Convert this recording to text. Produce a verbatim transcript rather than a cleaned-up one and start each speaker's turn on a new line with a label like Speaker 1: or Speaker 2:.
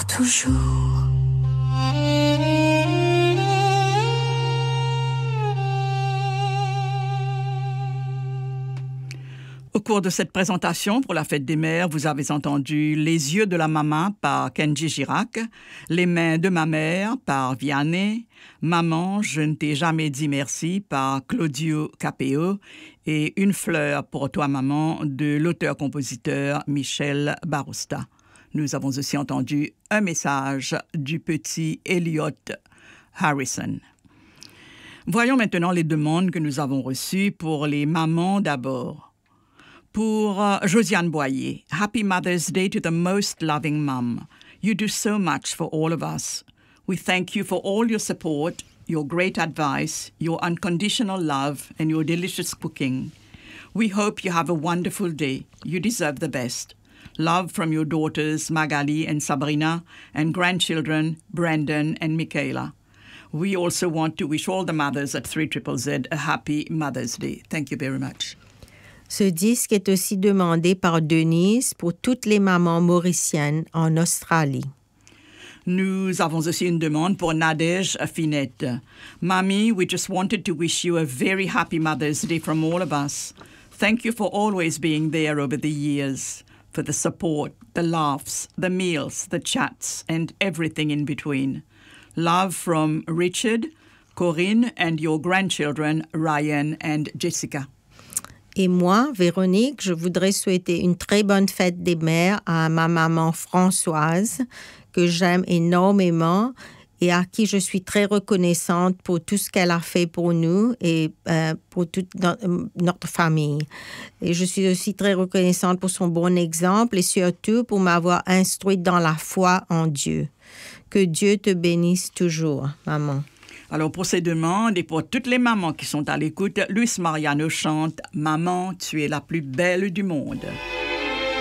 Speaker 1: toujours.
Speaker 2: Au cours de cette présentation pour la Fête des Mères, vous avez entendu Les yeux de la maman par Kenji Girac, Les mains de ma mère par Vianney, Maman, je ne t'ai jamais dit merci par Claudio Capéo et Une fleur pour toi maman de l'auteur-compositeur Michel Barosta. Nous avons aussi entendu un message du petit Elliot Harrison. Voyons maintenant les demandes que nous avons reçues pour les mamans d'abord. Pour uh, Josiane Boyer, Happy Mother's Day to the most loving mum. You do so much for all of us. We thank you for all your support, your great advice, your unconditional love, and your delicious cooking. We hope you have a wonderful day. You deserve the best. Love from your daughters Magali and Sabrina, and grandchildren Brandon and Michaela. We also want to wish all the mothers at three Z Z Z a happy Mother's Day. Thank you very much.
Speaker 3: Ce disque est aussi demandé par Denise pour toutes les mamans mauriciennes en Australie.
Speaker 2: Nous avons aussi une demande pour Nadège Finette. Mommy, we just wanted to wish you a very happy Mother's Day from all of us. Thank you for always being there over the years, for the support, the laughs, the meals, the chats, and everything in between. Love from Richard, Corinne, and your grandchildren, Ryan and Jessica.
Speaker 3: Et moi, Véronique, je voudrais souhaiter une très bonne fête des mères à ma maman Françoise, que j'aime énormément et à qui je suis très reconnaissante pour tout ce qu'elle a fait pour nous et euh, pour toute no- notre famille. Et je suis aussi très reconnaissante pour son bon exemple et surtout pour m'avoir instruite dans la foi en Dieu. Que Dieu te bénisse toujours, maman.
Speaker 2: Alors, pour ces demandes et pour toutes les mamans qui sont à l'écoute, Luis Mariano chante « Maman, tu es la plus belle du monde ».